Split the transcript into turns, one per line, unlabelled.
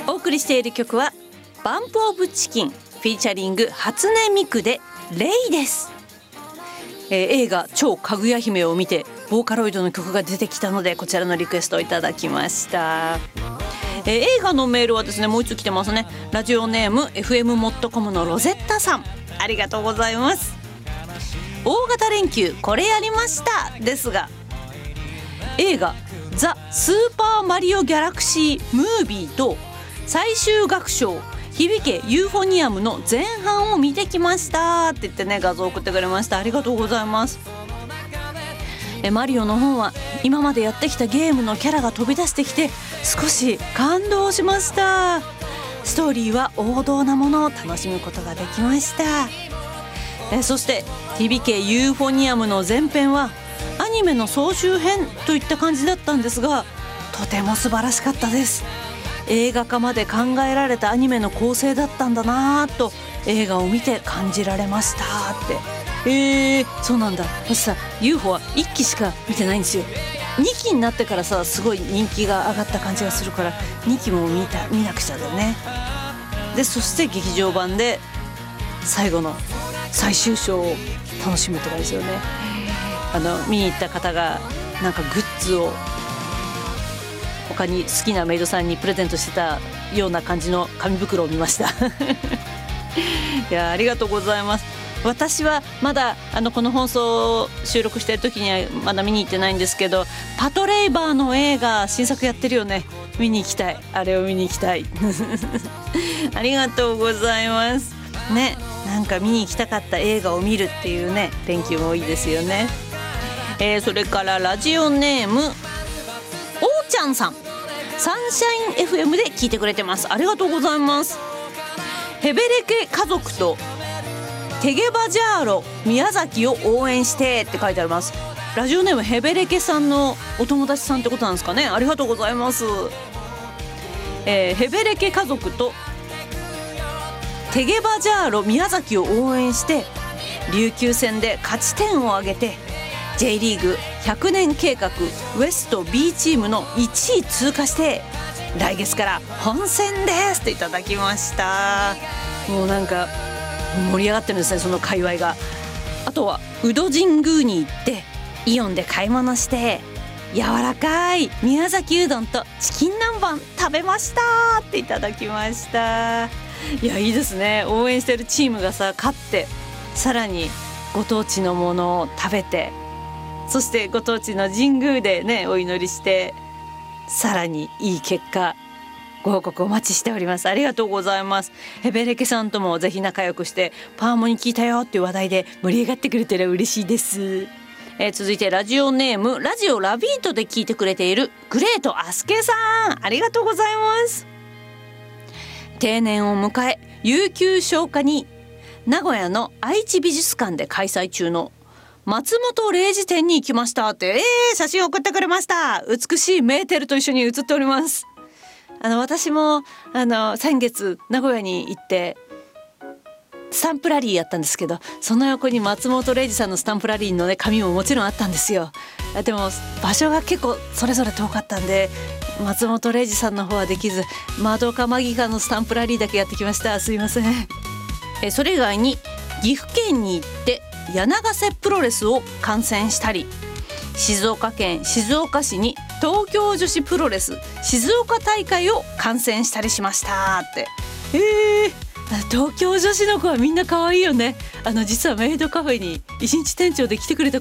お送りしている曲はバンプオブチキンフィーチャリング初音ミクでレイです。映画超かぐや姫を見てボーカロイドの曲が出てきたので、こちらのリクエストをいただきました。映画のメールはですね、もう一つ来てますね。ラジオネーム FM モットコムのロゼッタさん、ありがとうございます。大型連休これやりましたですが、映画ザ・スーパーマリオギャラクシームービーと最終楽章響けユーフォニアムの前半を見てきましたって言ってね、画像を送ってくれました。ありがとうございます。マリオの方は今までやってきたゲームのキャラが飛び出してきて少し感動しました。ストーリーは王道なものを楽しむことができました。そして響けユーフォニアムの前編はアニメの総集編といった感じだったんですが、とても素晴らしかったです。映画化まで考えられたアニメの構成だったんだなと映画を見て感じられましたって。そうなんだ。私さ UFO は1期しか見てないんですよ。2期になってからさすごい人気が上がった感じがするから2期も見なくちゃだよね。でそして劇場版で最後の最終章を楽しむとかですよね。見に行った方がなんかグッズを他に好きなメイドさんにプレゼントしてたような感じの紙袋を見ましたいやありがとうございます。私はまだこの放送を収録している時にはまだ見に行ってないんですけど、パトレイバーの映画新作やってるよね。見に行きたい。あれを見に行きたいありがとうございますね。なんか見に行きたかった映画を見るっていうね連休もいいですよね。それからラジオネームおーちゃんさん、サンシャイン FM で聞いてくれてます。ありがとうございます。ヘベレケ家族とテゲバジャーロ宮崎を応援してって書いてあります。ラジオネームヘベレケさんのお友達さんってことなんですかね。ありがとうございます。ヘベレケ家族とテゲバジャーロ宮崎を応援して琉球戦で勝ち点を挙げて J リーグ100年計画ウエスト B チームの1位通過して来月から本戦ですっていただきました。もうなんか盛り上がってるんですね、その界隈が。あとは宇戸神宮に行ってイオンで買い物して柔らかい宮崎うどんとチキン南蛮食べましたっていただきました。いやいいですね。応援してるチームがさ勝ってさらにご当地のものを食べて、そしてご当地の神宮でねお祈りしてさらにいい結果ご報告お待ちしております。ありがとうございます。ヘベレケさんともぜひ仲良くしてパーモに聞いたよっていう話題で盛り上がってくれたら嬉しいです。続いてラジオネームラジオラビートで聞いてくれているグレートアスケさん、ありがとうございます。定年を迎え有給消化に名古屋の愛知美術館で開催中の松本零士展に行きましたって、写真を送ってくれました。美しいメーテルと一緒に写っております。私も先月名古屋に行ってスタンプラリーやったんですけど、その横に松本零士さんのスタンプラリーのね紙ももちろんあったんですよ。でも場所が結構それぞれ遠かったんで松本零士さんの方はできず、マドカマギカのスタンプラリーだけやってきました。すいません。それ以外に岐阜県に行って柳ヶ瀬プロレスを観戦したり、静岡県静岡市に東京女子プロレス静岡大会を観戦したりしましたって。東京女子の子はみんな可愛いよね。実はメイドカフェに一日店長で来てくれた